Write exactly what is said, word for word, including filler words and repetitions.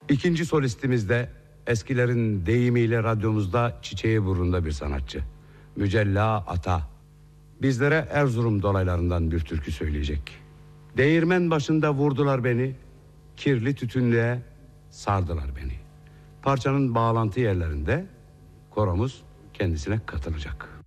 İkinci solistimiz de eskilerin deyimiyle radyomuzda çiçeği burnunda bir sanatçı. Mücella Ata. Bizlere Erzurum dolaylarından bir türkü söyleyecek. Değirmen başında vurdular beni, kirli tütünlüğe sardılar beni. Parçanın bağlantı yerlerinde koromuz kendisine katılacak.